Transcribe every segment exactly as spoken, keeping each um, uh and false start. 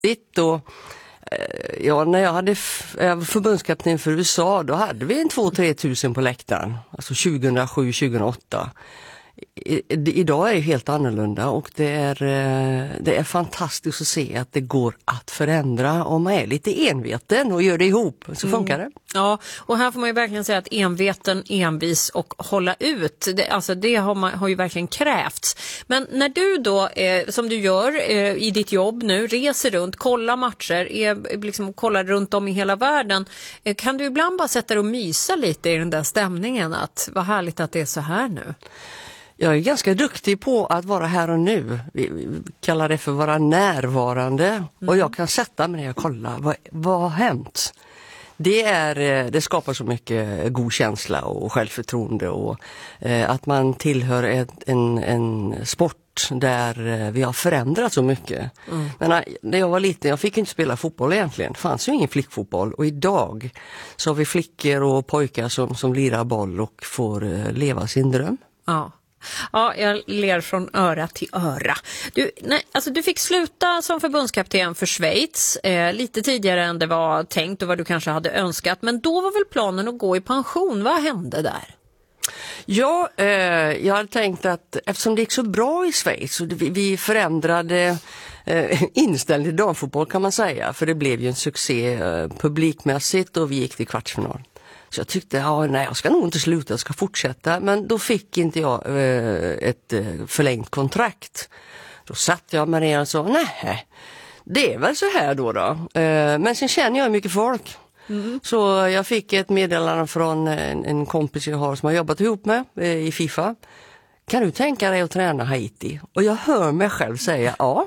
häftigt. Och ja, när jag hade f- jag var förbundskapten för U S A, då hade vi en två till tre tusen på läktaren. Alltså tjugohundrasju tjugohundraåtta. I, idag är det helt annorlunda, och det är, det är fantastiskt att se att det går att förändra om man är lite enveten och gör det ihop, så funkar det. Mm. Ja, och här får man ju verkligen säga att enveten, envis och hålla ut, det, alltså det har, man, har ju verkligen krävts. Men när du då, eh, som du gör eh, i ditt jobb nu, reser runt, kollar matcher, är, liksom, kollar runt om i hela världen, eh, kan du ibland bara sätta dig och mysa lite i den där stämningen, att vad härligt att det är så här nu? Jag är ganska duktig på att vara här och nu. Vi kallar det för vara närvarande. Mm. Och jag kan sätta mig ner och kolla. Vad, vad har hänt? Det, är, det skapar så mycket god känsla och självförtroende. Och eh, att man tillhör ett, en, en sport där vi har förändrat så mycket. Mm. Men när jag var liten, jag fick inte spela fotboll egentligen. Det fanns ju ingen flickfotboll. Och idag så har vi flickor och pojkar som, som lirar boll och får eh, leva sin dröm. Ja. Ja, jag ler från öra till öra. Du, nej, alltså du fick sluta som förbundskapten för Schweiz eh, lite tidigare än det var tänkt och vad du kanske hade önskat. Men då var väl planen att gå i pension. Vad hände där? Ja, eh, jag hade tänkt att eftersom det gick så bra i Schweiz och vi, vi förändrade eh, inställning till damfotboll, kan man säga. För det blev ju en succé eh, publikmässigt och vi gick till kvartsfinal. Så jag tyckte, ja, nej, jag ska nog inte sluta, jag ska fortsätta. Men då fick inte jag eh, ett eh, förlängt kontrakt. Då satt jag med det och sa, nej, det är väl så här då då. Eh, men sen känner jag mycket folk. Mm. Så jag fick ett meddelande från en, en kompis jag har som har jobbat ihop med eh, i FIFA. Kan du tänka dig att träna Haiti? Och jag hör mig själv säga, ja.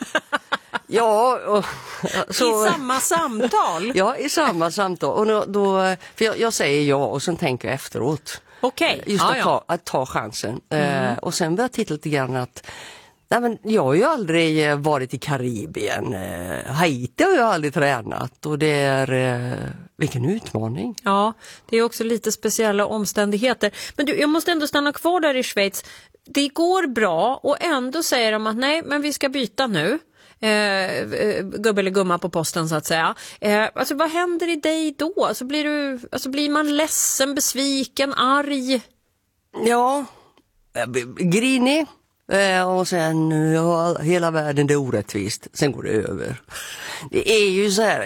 Ja, och, så, i samma samtal? Ja, i samma samtal. Och då, då, för jag, jag säger ja och sen tänker jag efteråt. Okej. Just ah, att, ja. ta, att ta chansen. Mm. Eh, och sen börjar jag titta lite grann att nej, men jag har ju aldrig varit i Karibien. Eh, Haiti har jag aldrig tränat. Och det är eh, vilken utmaning. Ja, det är också lite speciella omständigheter. Men du, jag måste ändå stanna kvar där i Schweiz. Det går bra och ändå säger de att nej, men vi ska byta nu. Eh, gubbe eller gumma på posten så att säga. Eh, alltså vad händer i dig då? Alltså blir du, alltså blir man ledsen, besviken, arg? Ja, grinig. Eh, och sen, ja, hela världen det är orättvist. Sen går det över. Det är ju så här,